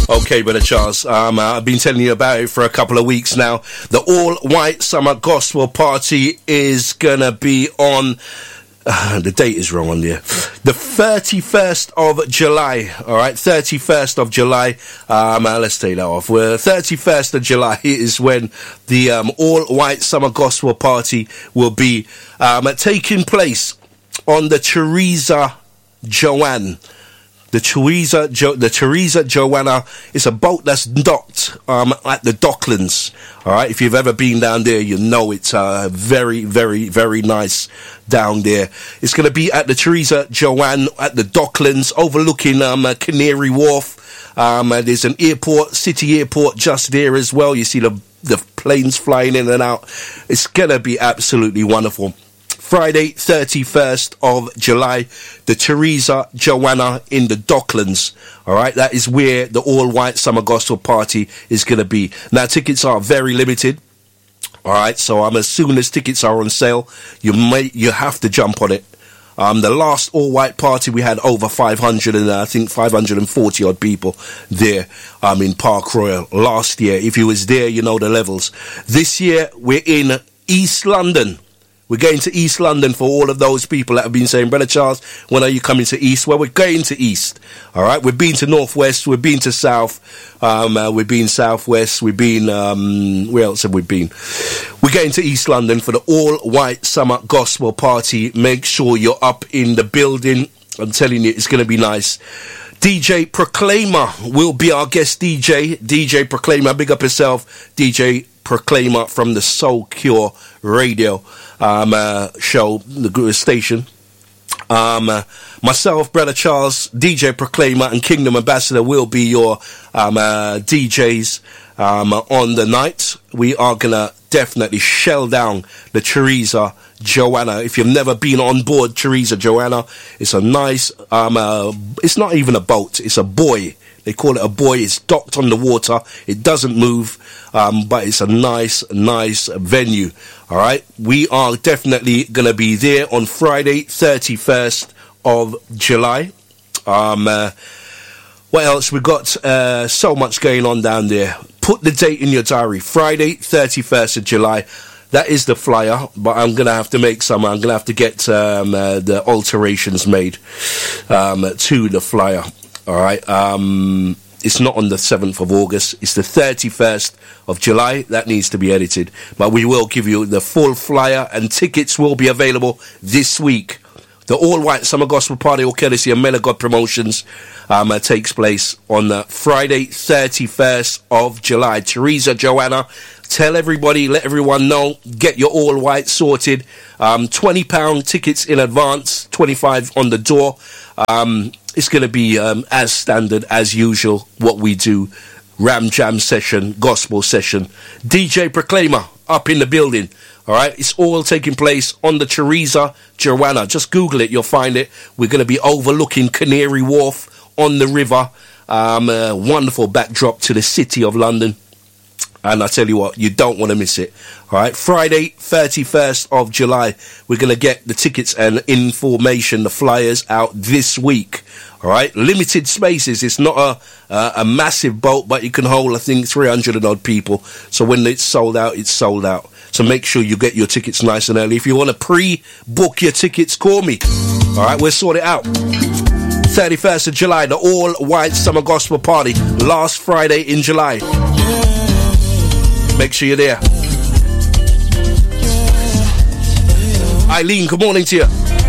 Okay, Brother Charles, I've been telling you about it for a couple of weeks now. The all-white summer gospel party is gonna be on... the date is wrong on there. The 31st of July, alright? 31st of July. Let's take that off. 31st of July is when the all-white summer gospel party will be taking place on the Teresa Joanne. The Teresa Joanna is a boat that's docked at the Docklands. All right, if you've ever been down there, you know it's very, very, very nice down there. It's going to be at the Teresa Joanne at the Docklands, overlooking Canary Wharf. There's an airport, city airport, just there as well. You see the planes flying in and out. It's going to be absolutely wonderful. Friday, 31st of July, the Teresa Joanna in the Docklands. All right, that is where the all-white summer gospel party is going to be. Now, tickets are very limited. All right, so as soon as tickets are on sale, you have to jump on it. The last all-white party, we had over 500 and I think 540 odd people there in Park Royal last year. If you was there, you know the levels. This year, we're in East London. We're going to East London for all of those people that have been saying, Brother Charles, when are you coming to East? Well, we're going to East. All right. We've been to Northwest. We've been to South. We've been Southwest. We've been, where else have we been? We're going to East London for the all-white summer gospel party. Make sure you're up in the building. I'm telling you, it's going to be nice. DJ Proclaimer will be our guest DJ. DJ Proclaimer, big up yourself. DJ Proclaimer from the Soul Cure Radio show, the station. Myself, Brother Charles, DJ Proclaimer, and Kingdom Ambassador will be your DJs on the night. We are gonna definitely shell down the Teresa Joanna. If you've never been on board Teresa Joanna, it's a nice it's not even a boat, it's a buoy. They call it a buoy. It's docked on the water. It doesn't move, but it's a nice venue. All right. We are definitely going to be there on Friday, 31st of July. What else? We've got so much going on down there. Put the date in your diary. Friday, 31st of July. That is the flyer, but I'm going to have to make some. I'm going to have to get the alterations made to the flyer. All right, it's not on the 7th of August. It's the 31st of July. That needs to be edited. But we will give you the full flyer, and tickets will be available this week. The all-white summer gospel party, or courtesy of Men of God Promotions, takes place on Friday, 31st of July. Teresa Joanna, tell everybody, let everyone know, get your all-white sorted. £20 tickets in advance, 25 on the door. It's going to be as standard as usual, what we do. Ram Jam session, gospel session. DJ Proclaimer up in the building. All right, it's all taking place on the Teresa Joanna. Just Google it, you'll find it. We're going to be overlooking Canary Wharf on the river. Wonderful backdrop to the city of London. And I tell you what, you don't want to miss it. All right, Friday, 31st of July. We're going to get the tickets and information, the flyers out this week. All right, limited spaces. It's not a massive boat, but you can hold, I think, 300 and odd people. So when it's sold out, it's sold out. So make sure you get your tickets nice and early. If you want to pre-book your tickets, call me. All right, we'll sort it out. 31st of July, the all-white summer gospel party. Last Friday in July. Make sure you're there. Eileen, good morning to you.